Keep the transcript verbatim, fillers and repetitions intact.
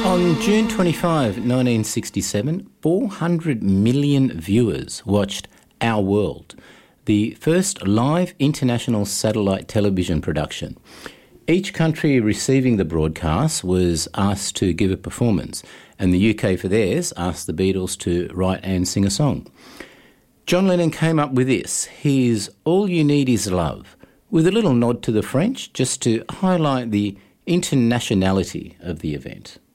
On June twenty-fifth, nineteen sixty-seven, four hundred million viewers watched Our World, the first live international satellite television production. Each country receiving the broadcast was asked to give a performance, and the U K for theirs asked the Beatles to write and sing a song. John Lennon came up with this, his All You Need Is Love, with a little nod to the French just to highlight the internationality of the event.